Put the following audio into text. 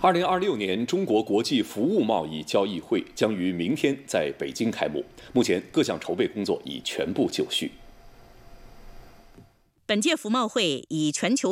2026年中国国际服务贸易交易会将于明天在北京开幕，目前各项筹备工作已全部就绪。 本届服贸会以全球